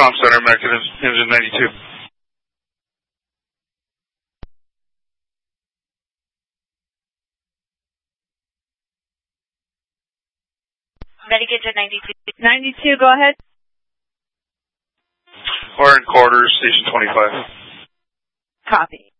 Comm Center, American Engine 92. American Engine 92. 92, go ahead. We're in quarters, station 25. Copy.